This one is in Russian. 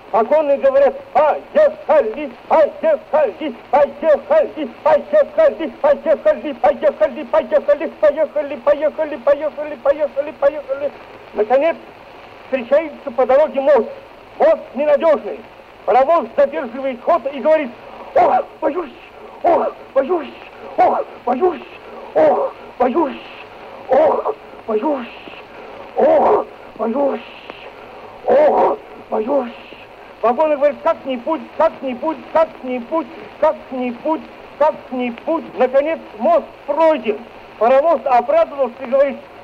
Вагоны говорят: поехали, поехали, поехали, поехали, поехали, поехали, поехали, поехали, поехали, поехали, поехали, поехали. Наконец встречается по дороге мост. Мост ненадежный. Паровоз задерживает ход и говорит: ох, боюсь, ох, боюсь, ох, боюсь, ох, боюсь, ох, боюсь, ох, боюсь, ох, боюсь. Вагоны говорят: как-нибудь, как-нибудь, как-нибудь, как-нибудь, как-нибудь. Наконец мост пройден. Паровоз обрадовался и говорит: